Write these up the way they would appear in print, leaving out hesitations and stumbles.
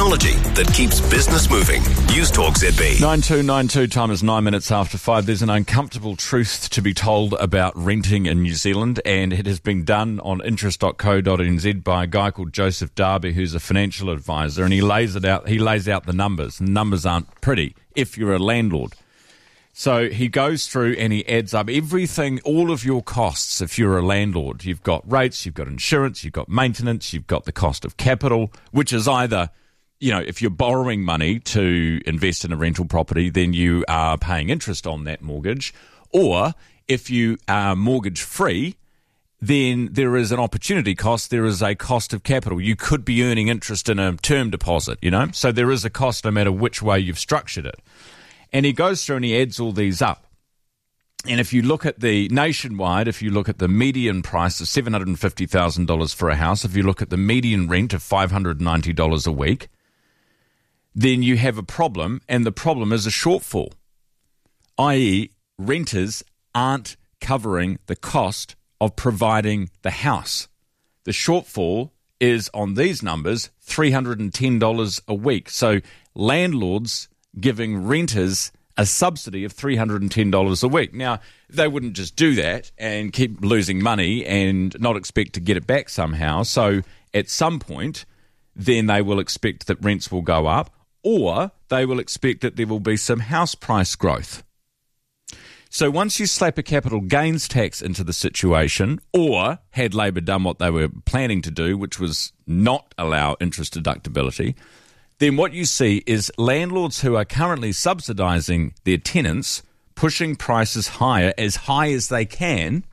Technology that keeps business moving. News Talk ZB. 9292, time is 9 minutes after 5. There's an uncomfortable truth to be told about renting in New Zealand, and it has been done on interest.co.nz by a guy called Joseph Darby, who's a financial advisor, and he lays out the numbers. The numbers aren't pretty if you're a landlord. So he goes through and he adds up everything, all of your costs if you're a landlord. You've got rates, you've got insurance, you've got maintenance, you've got the cost of capital, which is either, if you're borrowing money to invest in a rental property, then you are paying interest on that mortgage. Or if you are mortgage free, then there is an opportunity cost, there is a cost of capital. You could be earning interest in a term deposit, So there is a cost no matter which way you've structured it. And he goes through and he adds all these up. And if you look at the nationwide, if you look at the median price of $750,000 for a house, if you look at the median rent of $590 a week, then you have a problem, and the problem is a shortfall, i.e. renters aren't covering the cost of providing the house. The shortfall is, on these numbers, $310 a week. So landlords giving renters a subsidy of $310 a week. Now, they wouldn't just do that and keep losing money and not expect to get it back somehow. So at some point, then they will expect that rents will go up, or they will expect that there will be some house price growth. So once you slap a capital gains tax into the situation, or had Labor done what they were planning to do, which was not allow interest deductibility, then what you see is landlords who are currently subsidising their tenants pushing prices high as they can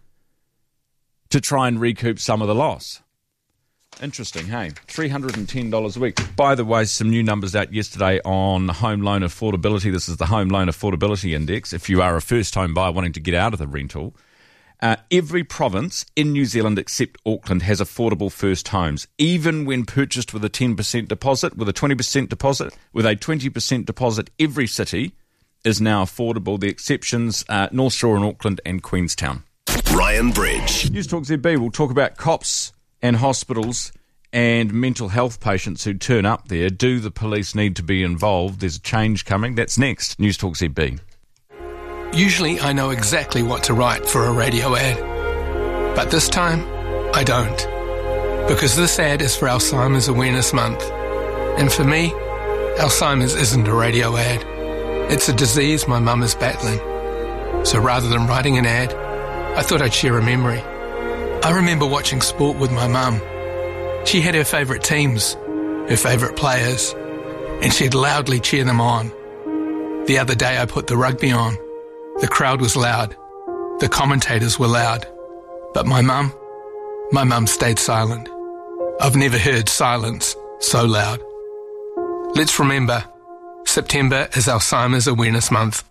to try and recoup some of the loss. Interesting, hey? $310 a week. By the way, some new numbers out yesterday on home loan affordability. This is the Home Loan Affordability Index. If you are a first-home buyer wanting to get out of the rental, every province in New Zealand except Auckland has affordable first homes, even when purchased with a 10% deposit, with a 20% deposit, with a 20% deposit. Every city is now affordable. The exceptions are North Shore and Auckland and Queenstown. Ryan Bridge. News Talk ZB. We'll talk about cops and hospitals and mental health patients who turn up there. Do the police need to be involved? There's a change coming. That's next. News Talk ZB. Usually I know exactly what to write for a radio ad, but this time I don't, because this ad is for Alzheimer's Awareness Month, and for me, Alzheimer's isn't a radio ad. It's a disease my mum is battling. So rather than writing an ad, I thought I'd share a memory. I remember watching sport with my mum. She had her favourite teams, her favourite players, and she'd loudly cheer them on. The other day I put the rugby on. The crowd was loud. The commentators were loud. But my mum stayed silent. I've never heard silence so loud. Let's remember, September is Alzheimer's Awareness Month.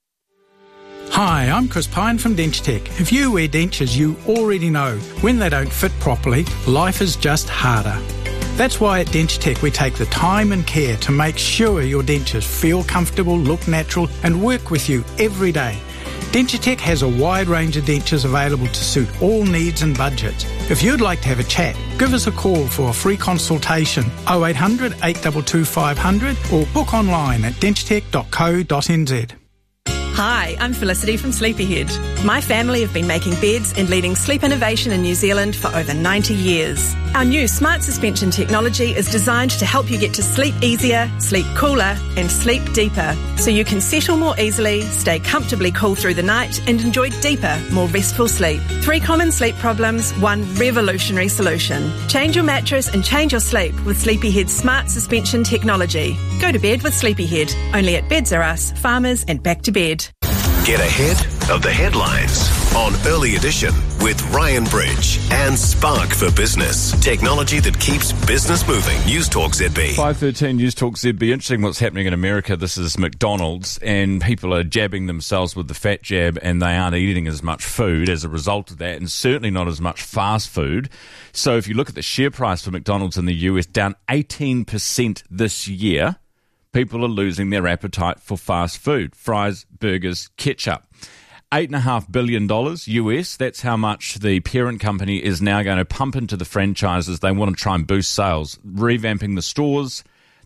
Hi, I'm Chris Pine from Dentitech. If you wear dentures, you already know when they don't fit properly, life is just harder. That's why at Dentitech we take the time and care to make sure your dentures feel comfortable, look natural and work with you every day. Dentitech has a wide range of dentures available to suit all needs and budgets. If you'd like to have a chat, give us a call for a free consultation, 0800 822 500 or book online at dentitech.co.nz. Hi, I'm Felicity from Sleepyhead. My family have been making beds and leading sleep innovation in New Zealand for over 90 years. Our new smart suspension technology is designed to help you get to sleep easier, sleep cooler, and sleep deeper, so you can settle more easily, stay comfortably cool through the night, and enjoy deeper, more restful sleep. 3 common sleep problems, 1 revolutionary solution. Change your mattress and change your sleep with Sleepyhead's smart suspension technology. Go to bed with Sleepyhead, only at Beds R Us, Farmers, and Back to Bed. Get ahead of the headlines on Early Edition with Ryan Bridge and Spark for Business. Technology that keeps business moving. News Talk ZB. 5:13 News Talk ZB. Interesting what's happening in America. This is McDonald's, and people are jabbing themselves with the fat jab, and they aren't eating as much food as a result of that, and certainly not as much fast food. So if you look at the share price for McDonald's in the US, down 18% this year. People are losing their appetite for fast food, fries, burgers, ketchup. $8.5 billion US, that's how much the parent company is now going to pump into the franchises. They want to try and boost sales, revamping the stores.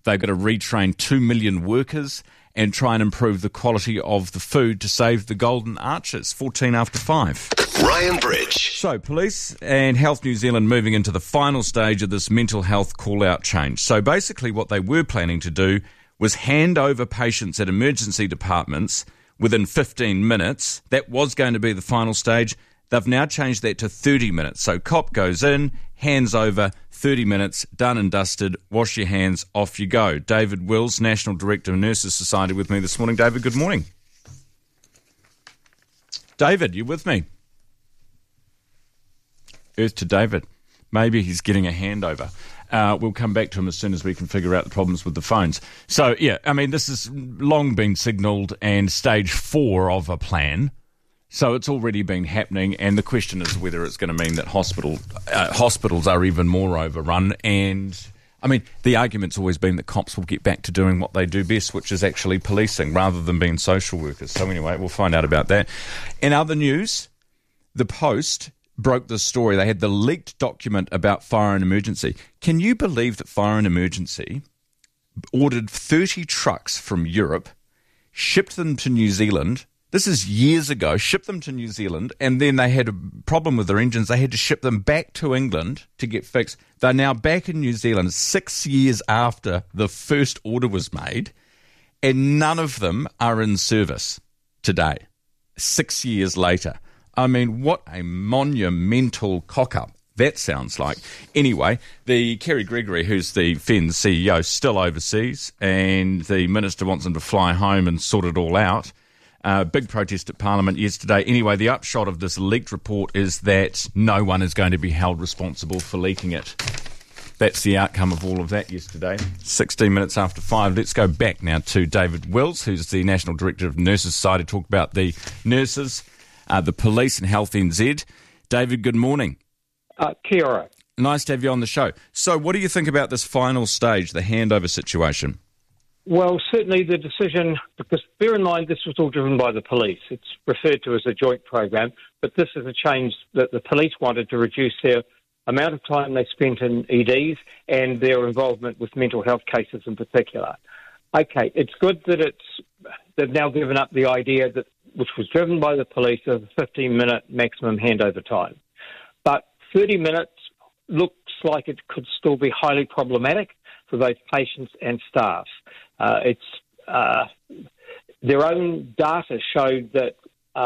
They've got to retrain 2 million workers and try and improve the quality of the food to save the Golden Arches. 14 after 5. Ryan Bridge. So, Police and Health New Zealand moving into the final stage of this mental health call-out change. So basically what they were planning to do was hand over patients at emergency departments within 15 minutes. That was going to be the final stage. They've now changed that to 30 minutes. So cop goes in, hands over, 30 minutes, done and dusted, wash your hands, off you go. David Wills, National Director of Nurses Society, with me this morning. David, good morning. David, you with me? Earth to David. Maybe he's getting a handover. We'll come back to him as soon as we can figure out the problems with the phones. So, yeah, I mean, this has long been signalled and stage 4 of a plan. So it's already been happening, and the question is whether it's going to mean that hospitals are even more overrun. And, I mean, the argument's always been that cops will get back to doing what they do best, which is actually policing, rather than being social workers. So anyway, we'll find out about that. In other news, the Post broke this story. They had the leaked document about Fire and Emergency. Can you believe that Fire and Emergency ordered 30 trucks from Europe, shipped them to New Zealand? This is years ago, shipped them to New Zealand, and then they had a problem with their engines. They had to ship them back to England to get fixed. They're now back in New Zealand 6 years after the first order was made, and none of them are in service today, 6 years later. I mean, what a monumental cock-up that sounds like. Anyway, the Kerry Gregory, who's the FENZ CEO, still overseas, and the Minister wants him to fly home and sort it all out. Big protest at Parliament yesterday. Anyway, the upshot of this leaked report is that no one is going to be held responsible for leaking it. That's the outcome of all of that yesterday. 16 minutes after 5. Let's go back now to David Wills, who's the National Director of Nurses Society, to talk about the nurses, the police and Health NZ. David, good morning. Kia ora. Nice to have you on the show. So what do you think about this final stage, the handover situation? Well, certainly the decision, because bear in mind this was all driven by the police. It's referred to as a joint program, but this is a change that the police wanted to reduce their amount of time they spent in EDs and their involvement with mental health cases in particular. Okay, it's good that they've now given up the idea that, which was driven by the police, of a 15-minute maximum handover time. But 30 minutes looks like it could still be highly problematic for both patients and staff. Their own data showed that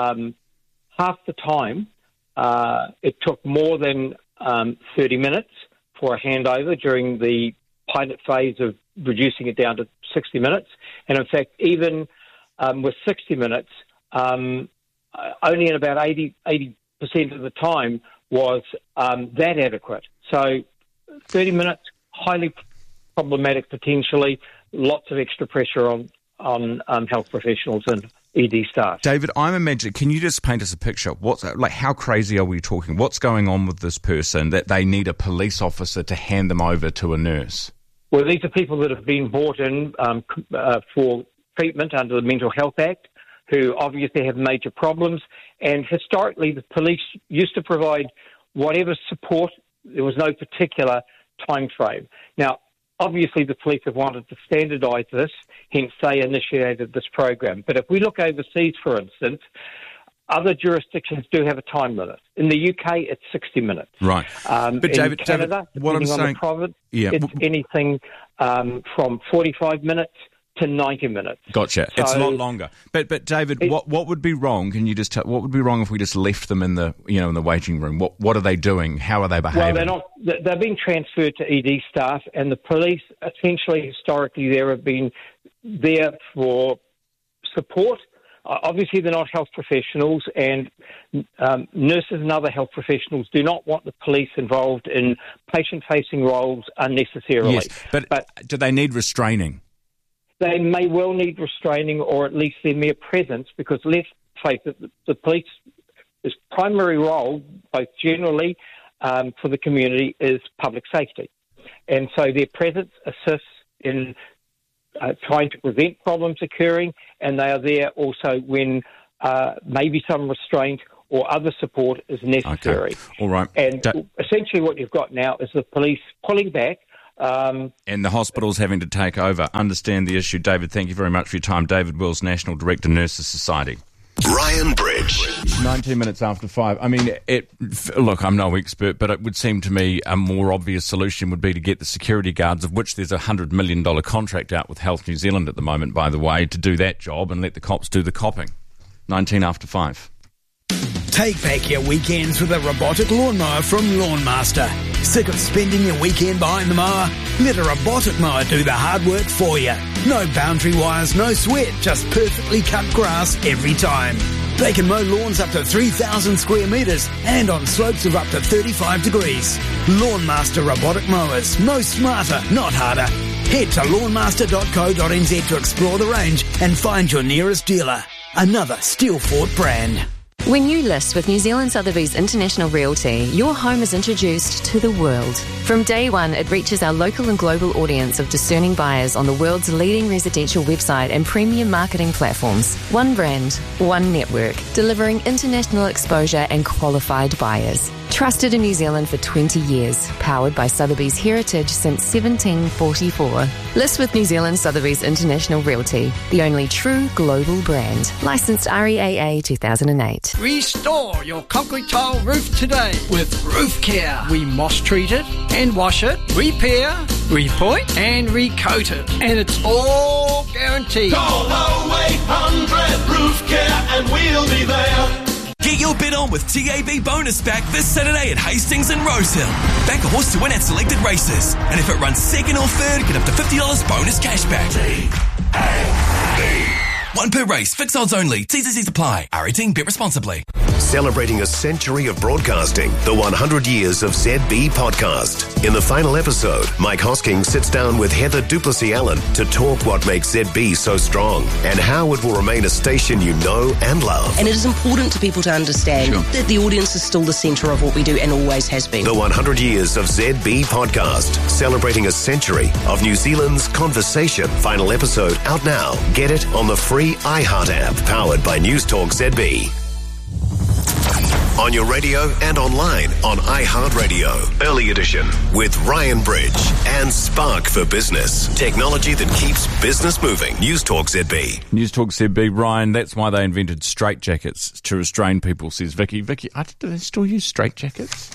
half the time it took more than 30 minutes for a handover during the pilot phase of reducing it down to 60 minutes. And in fact, even with 60 minutes, only in about 80% of the time was that adequate. So 30 minutes, highly problematic potentially, lots of extra pressure on health professionals and ED staff. David, I'm imagining, can you just paint us a picture? How crazy are we talking? What's going on with this person that they need a police officer to hand them over to a nurse? Well, these are people that have been brought in for treatment under the Mental Health Act, who obviously have major problems. And historically, the police used to provide whatever support. There was no particular time frame. Now, obviously, the police have wanted to standardise this, hence they initiated this program. But if we look overseas, for instance, other jurisdictions do have a time limit. In the UK, it's 60 minutes. Right. But David, Canada, what I'm saying, on the province, it's anything from 45 minutes to 90 minutes. Gotcha. So, it's a lot longer. But David, what would be wrong? Can you just tell, what would be wrong if we just left them in the waiting room? What are they doing? How are they behaving? Well, they're being transferred to ED staff, and the police essentially historically have been there for support. Obviously, they're not health professionals, and nurses and other health professionals do not want the police involved in patient-facing roles unnecessarily. Yes, but do they need restraining? They may well need restraining, or at least their mere presence, because let's face it, the police's primary role, both generally for the community, is public safety. And so their presence assists in trying to prevent problems occurring, and they are there also when maybe some restraint or other support is necessary. Okay. All right. And essentially what you've got now is the police pulling back And the hospitals having to take over. Understand the issue. David, thank you very much for your time. David Wills, National Director, Nurses Society. Ryan Bridge. 19 minutes after 5. I mean, look, I'm no expert, but it would seem to me a more obvious solution would be to get the security guards, of which there's a $100 million contract out with Health New Zealand at the moment, by the way, to do that job and let the cops do the copping. 19 after 5. Take back your weekends with a robotic lawnmower from Lawnmaster. Sick of spending your weekend behind the mower? Let a robotic mower do the hard work for you. No boundary wires, no sweat, just perfectly cut grass every time. They can mow lawns up to 3,000 square metres and on slopes of up to 35 degrees. Lawnmaster robotic mowers. No smarter, not harder. Head to lawnmaster.co.nz to explore the range and find your nearest dealer. Another Steelfort brand. When you list with New Zealand Sotheby's International Realty, your home is introduced to the world. From day one, it reaches our local and global audience of discerning buyers on the world's leading residential website and premium marketing platforms. One brand, one network, delivering international exposure and qualified buyers. Trusted in New Zealand for 20 years, powered by Sotheby's heritage since 1744. List with New Zealand Sotheby's International Realty, the only true global brand. Licensed REAA 2008. Restore your concrete tile roof today with Roof Care. We moss treat it and wash it, repair, repoint and recoat it. And it's all guaranteed. Call 0800 Roof Care and we'll be there. Get your bid on with TAB Bonus Back this Saturday at Hastings and Rosehill. Back a horse to win at selected races. And if it runs second or third, get up to $50 bonus cashback. TAB. One per race, fixed odds only. T&Cs apply. R18, bet responsibly. Celebrating a century of broadcasting, the 100 Years of ZB podcast. In the final episode, Mike Hosking sits down with Heather Duplessis-Allen to talk what makes ZB so strong and how it will remain a station you know and love. And it is important to people to understand that the audience is still the centre of what we do and always has been. The 100 Years of ZB podcast, celebrating a century of New Zealand's conversation. Final episode out now. Get it on the free iHeart app, powered by News Talk ZB. On your radio and online on iHeartRadio. Early Edition with Ryan Bridge and Spark for Business. Technology that keeps business moving. News Talk ZB. News Talk ZB. Ryan, that's why they invented straitjackets to restrain people, says Vicky. Vicky, do they still use straitjackets?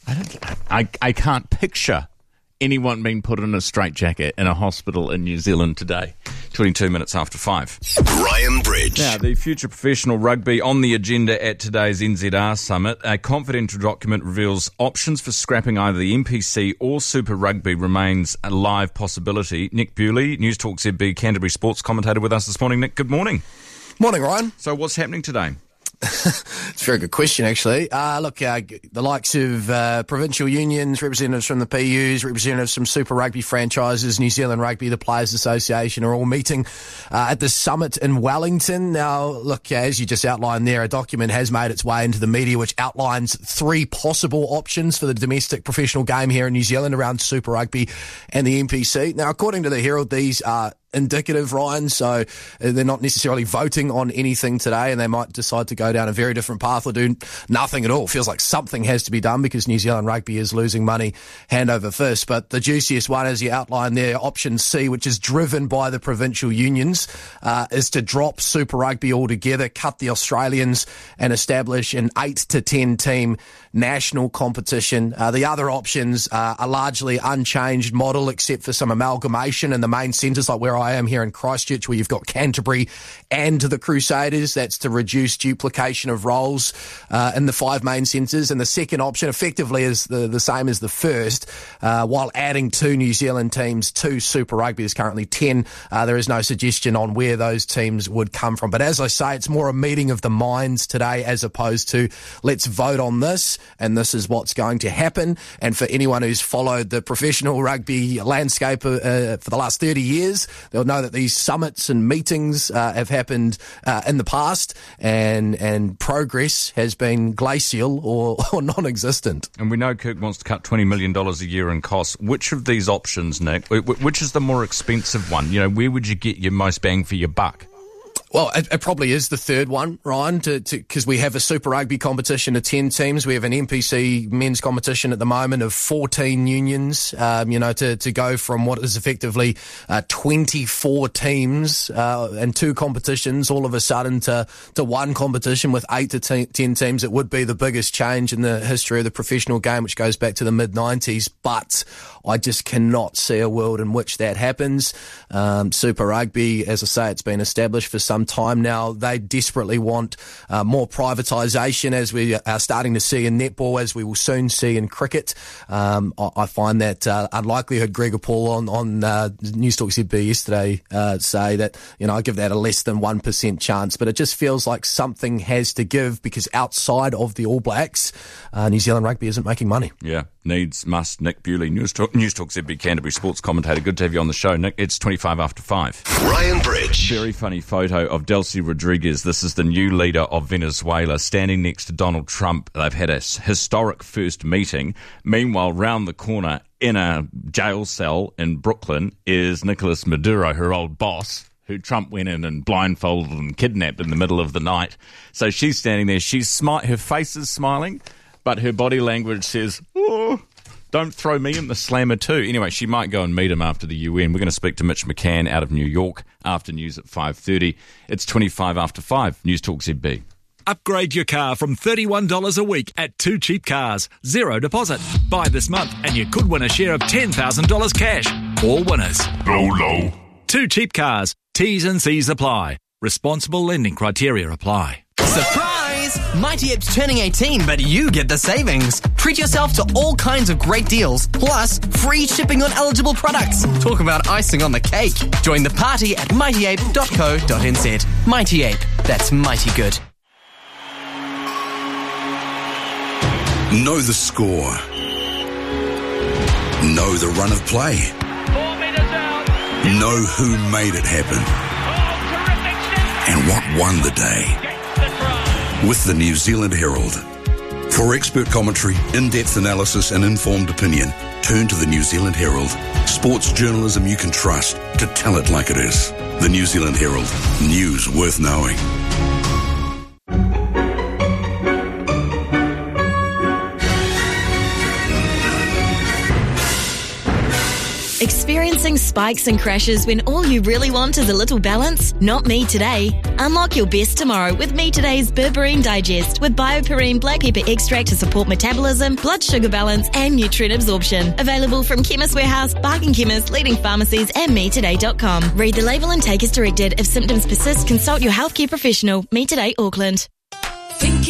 I can't picture anyone being put in a straitjacket in a hospital in New Zealand today. 22 minutes after 5. Ryan Bridge. Now, the future professional rugby on the agenda at today's NZR Summit. A confidential document reveals options for scrapping either the NPC or Super Rugby remains a live possibility. Nick Bewley, News Talk ZB Canterbury sports commentator with us this morning. Nick, good morning. Morning, Ryan. So what's happening today? It's a very good question, actually. The likes of provincial unions, representatives from the PUs, representatives from Super Rugby franchises, New Zealand Rugby, the Players Association are all meeting at the summit in Wellington. Now, look, as you just outlined there, a document has made its way into the media which outlines 3 possible options for the domestic professional game here in New Zealand around Super Rugby and the NPC. Now, according to the Herald, these are indicative, Ryan, so they're not necessarily voting on anything today, and they might decide to go down a very different path or do nothing at all. Feels like something has to be done because New Zealand Rugby is losing money hand over fist. But the juiciest one, as you outlined there, option C, which is driven by the provincial unions, is to drop Super Rugby altogether, cut the Australians and establish an 8 to 10 team national competition. The other options are a largely unchanged model except for some amalgamation in the main centres, like where I am here in Christchurch, where you've got Canterbury and the Crusaders. That's to reduce duplication of roles in the 5 main centres. And the second option effectively is the same as the first, while adding 2 New Zealand teams to Super Rugby. There's currently 10. There is no suggestion on where those teams would come from. But as I say, it's more a meeting of the minds today as opposed to let's vote on this and this is what's going to happen. And for anyone who's followed the professional rugby landscape for the last 30 years, they'll know that these summits and meetings have happened in the past, and progress has been glacial or non-existent. And we know Kirk wants to cut $20 million a year in costs. Which of these options, Nick, which is the more expensive one? You know, where would you get your most bang for your buck? Well, it probably is the third one, Ryan, because we have a Super Rugby competition of 10 teams. We have an NPC men's competition at the moment of 14 unions, to go from what is effectively 24 teams and 2 competitions all of a sudden to one competition with 8 to 10 teams. It would be the biggest change in the history of the professional game, which goes back to the mid-90s, but I just cannot see a world in which that happens. Super Rugby, as I say, it's been established for some time now. They desperately want more privatisation, as we are starting to see in netball, as we will soon see in cricket. I find that unlikely. I heard Gregor Paul on News Talk ZB yesterday say that, I give that a less than 1% chance, but it just feels like something has to give, because outside of the All Blacks, New Zealand Rugby isn't making money. Yeah, needs, must. Nick Bewley, News Talk ZB Canterbury sports commentator. Good to have you on the show, Nick. It's 25 after 5. Ryan Bridge. Very funny photo of Delcy Rodriguez. This is the new leader of Venezuela, standing next to Donald Trump. They've had a historic first meeting. Meanwhile, round the corner in a jail cell in Brooklyn is Nicolas Maduro, her old boss, who Trump went in and blindfolded and kidnapped in the middle of the night. So she's standing there. Her face is smiling, but her body language says, "Oh, don't throw me in the slammer too." Anyway, she might go and meet him after the UN. We're going to speak to Mitch McCann out of New York after news at 5:30. It's 25 after 5. News Talk ZB. Upgrade your car from $31 a week at 2 Cheap Cars. 0 deposit. Buy this month and you could win a share of $10,000 cash. All winners. Low. 2 Cheap Cars. T's and C's apply. Responsible lending criteria apply. Surprise! Mighty Ape's turning 18, but you get the savings. Treat yourself to all kinds of great deals, plus free shipping on eligible products. Talk about icing on the cake. Join the party at mightyape.co.nz. Mighty Ape. That's mighty good. Know the score. Know the run of play. 4 meters out. Know who made it happen. And what won the day. With the New Zealand Herald. For expert commentary, in-depth analysis and informed opinion, turn to the New Zealand Herald. Sports journalism you can trust to tell it like it is. The New Zealand Herald. News worth knowing. Experiencing spikes and crashes when all you really want is a little balance? Not me today. Unlock your best tomorrow with Me Today's Berberine Digest with BioPerine black pepper extract to support metabolism, blood sugar balance and nutrient absorption. Available from Chemist Warehouse, Bargain Chemist, leading pharmacies and metoday.com. Read the label and take as directed. If symptoms persist, consult your healthcare professional. Me Today, Auckland.